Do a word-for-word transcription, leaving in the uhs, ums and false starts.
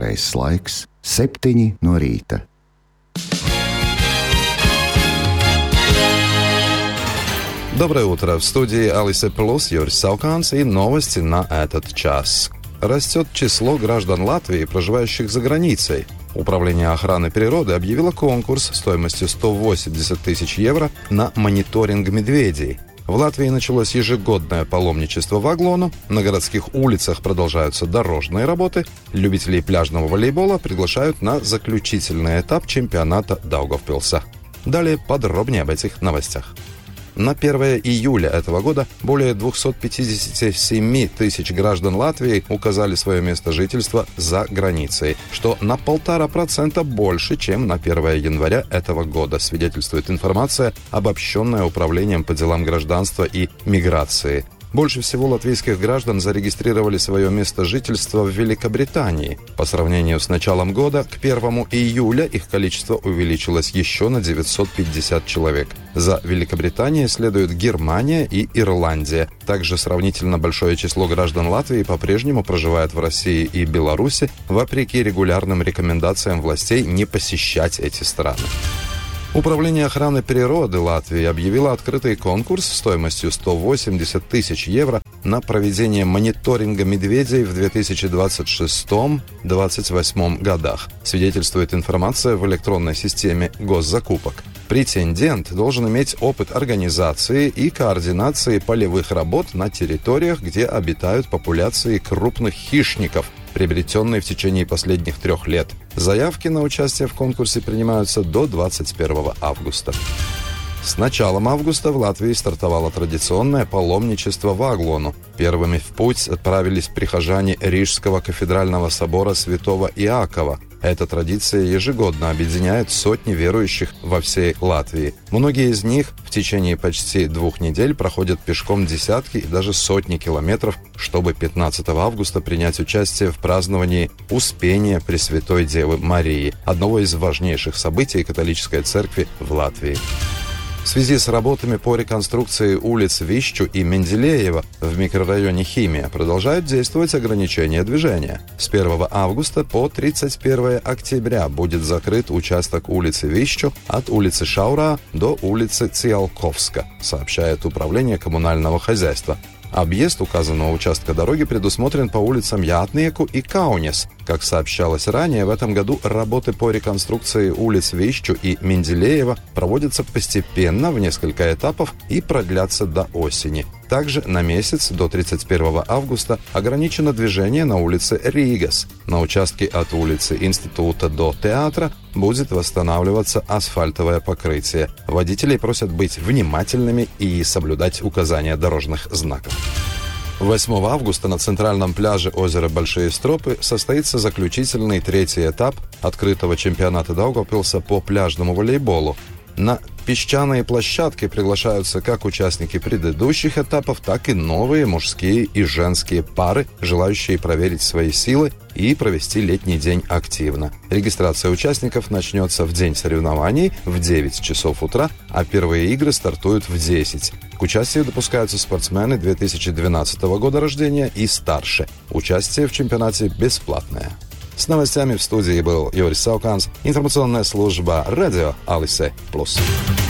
pareizais laiks - septiņi no rīta. Доброе утро! В студии Алисе Плюс Юрий Сауканс и новости на этот час. Растет число граждан Латвии, проживающих за границей. Управление охраны природы объявило конкурс стоимостью сто восемьдесят тысяч евро на мониторинг медведей. В Латвии началось ежегодное паломничество в Аглону, на городских улицах продолжаются дорожные работы, любителей пляжного волейбола приглашают на заключительный этап чемпионата Даугавпилса. Далее подробнее об этих новостях. На первое июля этого года более двести пятьдесят семь тысяч граждан Латвии указали свое место жительства за границей, что на полтора процента больше, чем на первое января этого года, свидетельствует информация, обобщенная Управлением по делам гражданства и миграции. Больше всего латвийских граждан зарегистрировали свое место жительства в Великобритании. По сравнению с началом года, к первому июля их количество увеличилось еще на девятьсот пятьдесят человек. За Великобританией следуют Германия и Ирландия. Также сравнительно большое число граждан Латвии по-прежнему проживает в России и Беларуси, вопреки регулярным рекомендациям властей не посещать эти страны. Управление охраны природы Латвии объявило открытый конкурс стоимостью сто восемьдесят тысяч евро на проведение мониторинга медведей в две тысячи двадцать шестом — две тысячи двадцать восьмом годах, свидетельствует информация в электронной системе госзакупок. Претендент должен иметь опыт организации и координации полевых работ на территориях, где обитают популяции крупных хищников, приобретенные в течение последних трех лет. Заявки на участие в конкурсе принимаются до двадцать первого августа. С началом августа в Латвии стартовало традиционное паломничество в Аглону. Первыми в путь отправились прихожане Рижского кафедрального собора святого Иакова. Эта традиция ежегодно объединяет сотни верующих во всей Латвии. Многие из них в течение почти двух недель проходят пешком десятки и даже сотни километров, чтобы пятнадцатого августа принять участие в праздновании Успения Пресвятой Девы Марии, одного из важнейших событий католической церкви в Латвии. В связи с работами по реконструкции улиц Вищу и Менделеева в микрорайоне Химия продолжают действовать ограничения движения. С первого августа по тридцать первого октября будет закрыт участок улицы Вищу от улицы Шаура до улицы Циолковска, сообщает Управление коммунального хозяйства. Объезд указанного участка дороги предусмотрен по улицам Ятnieku и Каунес. Как сообщалось ранее, в этом году работы по реконструкции улиц Вищу и Менделеева проводятся постепенно в несколько этапов и продлятся до осени. Также на месяц до тридцать первого августа ограничено движение на улице Ригас. На участке от улицы Института до театра будет восстанавливаться асфальтовое покрытие. Водителей просят быть внимательными и соблюдать указания дорожных знаков. восьмого августа на центральном пляже озера Большие Стропы состоится заключительный третий этап открытого чемпионата Даугавпилса по пляжному волейболу. На песчаные площадки приглашаются как участники предыдущих этапов, так и новые мужские и женские пары, желающие проверить свои силы и провести летний день активно. Регистрация участников начнется в день соревнований в девять часов утра, а первые игры стартуют в десять. К участию допускаются спортсмены две тысячи двенадцатого года рождения и старше. Участие в чемпионате бесплатное. С новостями в студии был Юрий Сауканс, информационная служба радио Алисе Плюс.